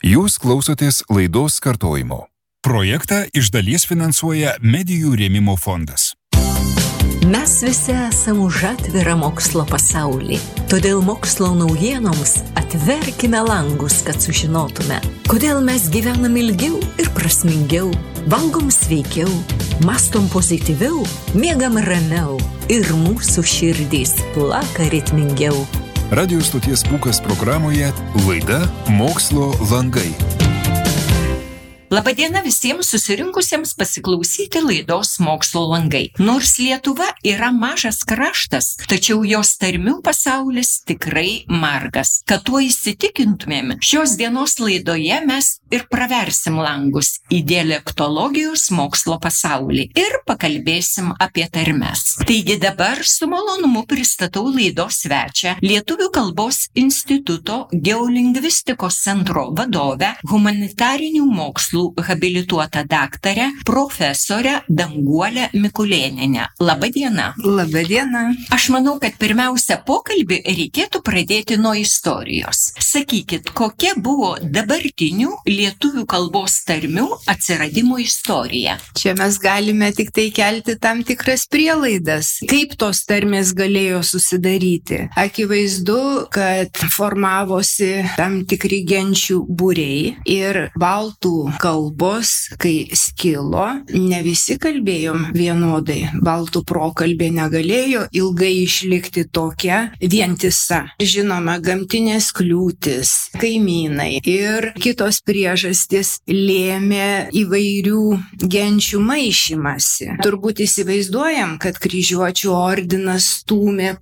Jūs klausotės laidos kartojimo. Projektą iš dalies finansuoja Medijų rėmimo fondas. Mes visi esame už atvirą mokslo pasaulį. Todėl mokslo naujienoms atverkime langus, kad sužinotume, kodėl mes gyvenam ilgiau ir prasmingiau, valgom sveikiau, mąstom pozityviau, miegam ramiau ir mūsų širdys plaka ritmingiau. Radio stoties Pūkas programoje laida Mokslo langai. Labadiena visiems susirinkusiems pasiklausyti laidos Mokslo langai. Nors Lietuva yra mažas kraštas, tačiau jos tarmių pasaulis tikrai margas. Kad tuo įsitikintumėm, šios dienos laidoje mes ir praversim langus į dialektologijos mokslo pasaulį ir pakalbėsim apie tarmes. Taigi dabar su malonumu pristatau laidos svečią, Lietuvių kalbos instituto geolingvistikos centro vadovę, humanitarinių mokslų habilituotą daktarę, profesorę Danguolę Mikulėnienę. Labadiena. Labadiena. Aš manau, kad pirmiausia pokalbį reikėtų pradėti nuo istorijos. Sakykit, kokia buvo dabartinių lietuvių kalbos tarmių atsiradimo istorija? Čia mes galime tik tai kelti tam tikras prielaidas, kaip tos tarmės galėjo susidaryti. Akivaizdu, kad formavosi tam tikri genčių būriai ir baltų kalbos, kai skilo, ne visi kalbėjom vienodai. Baltų prokalbė negalėjo ilgai išlikti tokia vientisa. Žinoma, gamtinės kliūtis, kaimynai ir kitos priežastys lėmė įvairių genčių maišymasi. Turbūt įsivaizduojam, kad kryžiuočių ordinas stūmė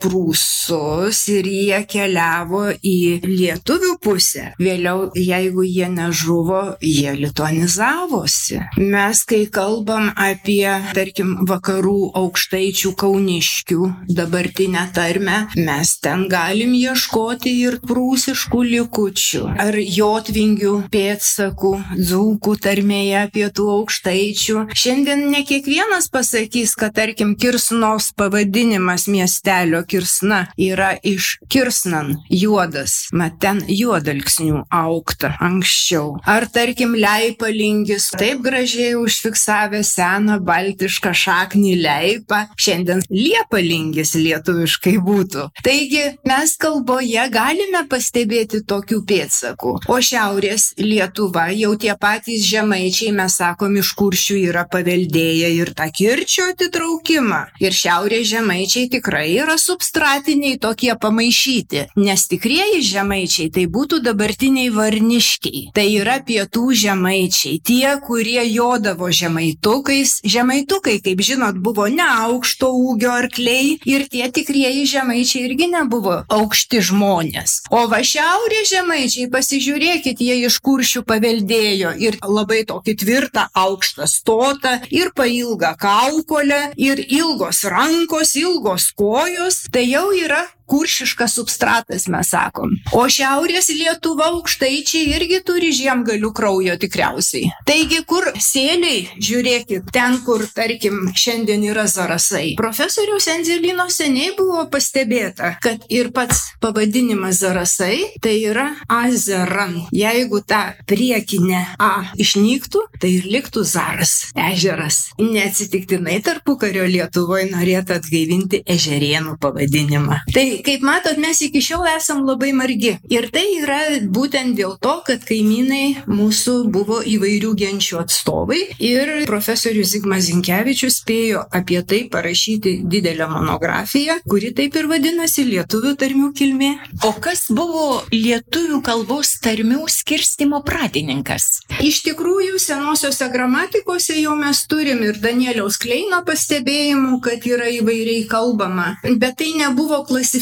prūsus ir jie keliavo į lietuvių pusę. Vėliau, jeigu jie nežuvo, jie lituanizavosi. Mes, kai kalbam apie, tarkim, vakarų aukštaičių kauniškių dabartinę tarmę, mes ten galim ieškoti ir prūsiškų likučių, ar jotvingių pėdsakų, dzūkų tarmėje pietų aukštaičių. Šiandien ne kiekvienas pasakys, kad, tarkim, Kirsnos pavadinimas miestelio Kirsna yra iš Kirsnan, juodas, mat ten juodalksnių augta anksčiau. Ar, tarkim, Leipalingis, taip gražiai užfiksavę seną baltišką šaknį leipą, šiandien Liepalingis lietuviškai būtų. Taigi mes kalboje galime pastebėti tokių pėdsakų. O šiaurės Lietuva, jau tie patys žemaičiai, mes sakom, iš Kuršių yra paveldėję ir tą Kirčio atitraukimą. Ir šiaurės žemaičiai tikrai yra substratiniai tokie pamaišyti, nes tikrieji žemaičiai tai būtų dabartiniai varniškiai. Tai yra pietų žemaičiai, tie, kurie jodavo žemaitukais. Žemaitukai, kaip žinot, buvo neaukšto ūgio arkliai ir tie tikrieji žemaičiai irgi nebuvo aukšti žmonės. O va šiaurės žemaičiai, pasižiūrėkit, jie iš Kuršių paveldėjo ir labai tokį tvirtą aukštą stotą ir pailgą kaukolę ir ilgos rankos, ilgos kojos. Tai jau yra kuršiškas substratas, mes sakom. O šiaurės Lietuva aukštaičiai irgi turi žiemgalių kraujo tikriausiai. Taigi, kur sėliai, žiūrėkit, ten, kur, tarkim, šiandien yra Zarasai. Profesoriaus Enzelino seniai buvo pastebėta, kad ir pats pavadinimas Zarasai tai yra Azeran. Jeigu ta priekinė A išnyktų, tai ir liktų Zaras, ežeras. Neatsitiktinai tarpukario Lietuvoje norėtų atgaivinti ežerėnų pavadinimą. Tai, kaip matot, mes iki šiol esam labai margi. Ir tai yra būtent dėl to, kad kaimynai mūsų buvo įvairių genčių atstovai ir profesorius Zigmas Zinkevičius spėjo apie tai parašyti didelę monografiją, kuri taip ir vadinasi Lietuvių tarmių kilmė. O kas buvo lietuvių kalbos tarmių skirstymo pradininkas? Iš tikrųjų, senosiose gramatikose jau mes turim ir Danieliaus Kleino pastebėjimų, kad yra įvairiai kalbama, bet tai nebuvo klasifikacija.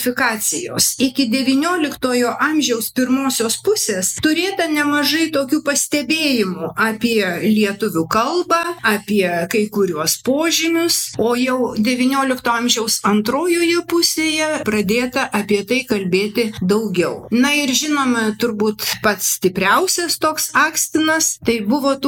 Iki XIX amžiaus pirmosios pusės turėta nemažai tokių pastebėjimų apie lietuvių kalbą, apie kai kuriuos požymius, o jau XIX amžiaus antrojoje pusėje pradėta apie tai kalbėti daugiau. Na ir žinoma, turbūt pats stipriausias toks akstinas, tai buvo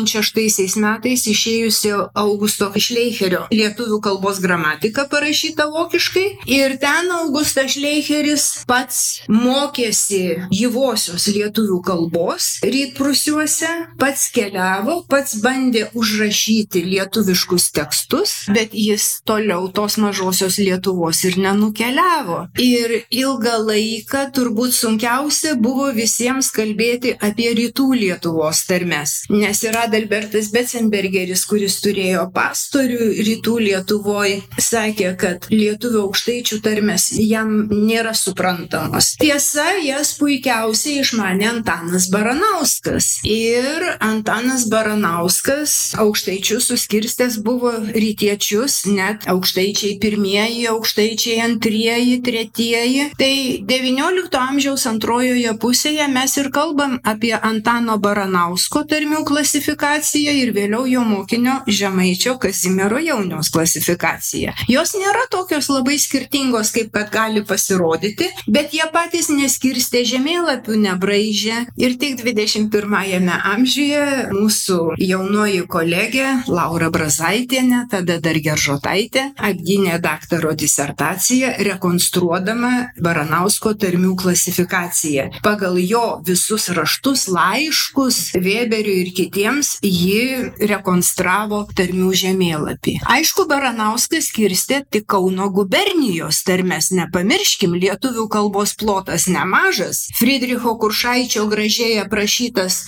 1856 metais išėjusio Augusto Šleicherio lietuvių kalbos gramatika parašyta vokiškai ir ten Augustas Šleicheris pats mokėsi gyvosios lietuvių kalbos rytprūsiuose, pats keliavo, pats bandė užrašyti lietuviškus tekstus, bet jis toliau tos mažosios Lietuvos ir nenukeliavo. Ir ilgą laiką turbūt sunkiausia buvo visiems kalbėti apie rytų Lietuvos tarmes, nes yra Adalbertas Betzenbergeris, kuris turėjo pastorių rytų Lietuvoje, sakė, kad lietuvių aukštaičių tarmes jam nėra suprantamos. Tiesa, jas puikiausiai išmanė Antanas Baranauskas. Ir Antanas Baranauskas aukštaičius suskirstęs buvo rytiečius, net aukštaičiai pirmieji, aukštaičiai antrieji, tretieji. Tai XIX amžiaus antrojoje pusėje mes ir kalbam apie Antano Baranausko tarmių klasifikaciją ir vėliau jo mokinio Žemaičio Kazimiero Jauniaus klasifikaciją. Jos nėra tokios labai skirtingos, kaip kad gali pasirodyti, bet jie patys neskirstė žemėlapių, nebraižė. Ir tik 21 amžiuje mūsų jaunoji kolegė Laura Brazaitienė, tada dar Geržotaitė, apgynė daktaro disertaciją, rekonstruodama Baranausko tarmių klasifikaciją. Pagal jo visus raštus, laiškus Vėberiui ir kitiems ji rekonstravo tarmių žemėlapį. Aišku, Baranauskas skirstė tik Kauno gubernijos tarmes. Nepamirškim, lietuvių kalbos plotas nemažas. Friedricho Kuršaičio gražiai aprašytas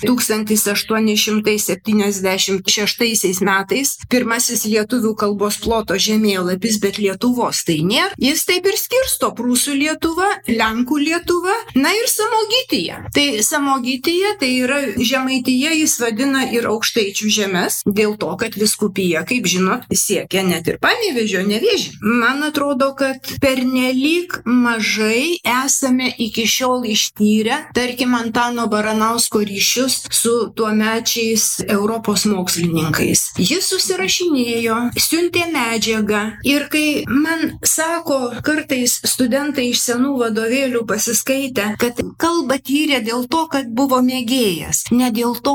1876 metais pirmasis lietuvių kalbos ploto žemėlapis, bet Lietuvos tai nėra. Jis taip ir skirsto Prūsų Lietuva, Lenkų Lietuva, na ir Samogytija. Tai Samogytija tai yra Žemaitija, jis vadina ir aukštaičių žemes, dėl to, kad vyskupija, kaip žinot, siekia net ir Panevėžio, Nevėžį. Man atrodo, kad pernelyg mažai esame iki šiol ištyrę, tarkim, Antano Baranausko ryšius su tuomečiais Europos mokslininkais. Jis susirašinėjo, siuntė medžiagą ir kai man sako kartais studentai iš senų vadovėlių pasiskaitę, kad kalbą tyrė dėl to, kad buvo mėgėjas. Ne dėl to.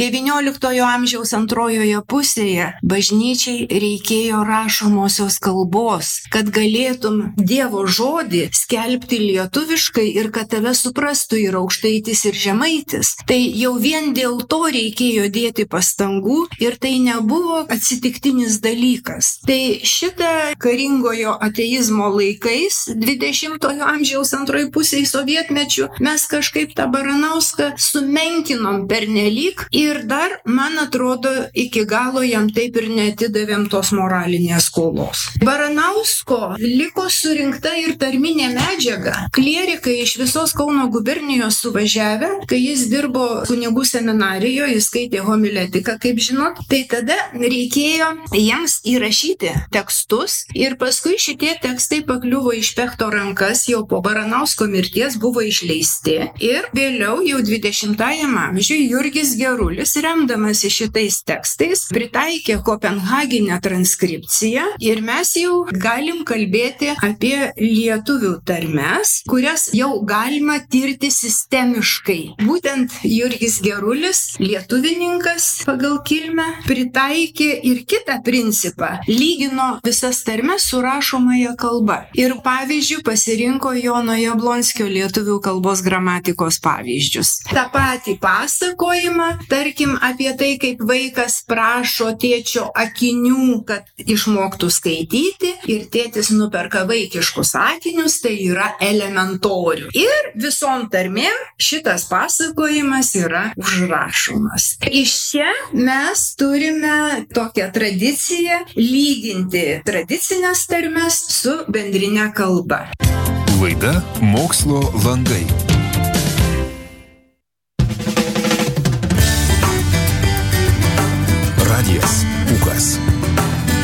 XIX amžiaus antrojoje pusėje bažnyčiai reikėjo rašomosios kalbos, kad galėtum Dievo žodį skelbti lietuviškai ir kad tave suprastų ir aukštaitis, ir žemaitis. Tai jau vien dėl to reikėjo dėti pastangų ir tai nebuvo atsitiktinis dalykas. Tai šitą karingojo ateizmo laikais, 20 amžiaus antroji pusėje sovietmečių, mes kažkaip tą Baranauską sumenkinom pernelyg ir dar, man atrodo, iki galo jam taip ir neatidavėm tos moralinės skolos. Baranausko liko surinkta ir tarminė medžiaga. Klierikai iš visos Kauno gubernijos suvažiavę, kai jis dirbo kunigų seminarijoje, jis skaitė homiletiką, kaip žinot, tai tada reikėjo jiems įrašyti tekstus ir paskui šitie tekstai pakliuvo į Špechto rankas, jau po Baranausko mirties buvo išleisti ir vėliau jau 20-ajame amžiuje Jurgis Gerulis, remdamasi šitais tekstais, pritaikė Kopenhaginę transkripciją ir mes jau galim kalbėti apie lietuvių tarmes, kurias jau galima tirti sistemiškai. Būtent Jurgis Gerulis, lietuvininkas pagal kilmę, pritaikė ir kitą principą, lygino visas tarmes su rašomąja kalba. Ir pavyzdžių pasirinko Jono Jablonskio lietuvių kalbos gramatikos pavyzdžius. Ta patį pasakojimą, tarkim, apie tai, kaip vaikas prašo tėčio akinių, kad išmoktų skaityti, ir tėtis nuperka vaikiškus akinius, tai yra elementorių. Ir visom tarmėm šitas pasakojimas yra užrašomas. Iš čia mes turime tokią tradiciją lyginti tradicinės tarmes su bendrinė kalba. Laida Mokslo langai.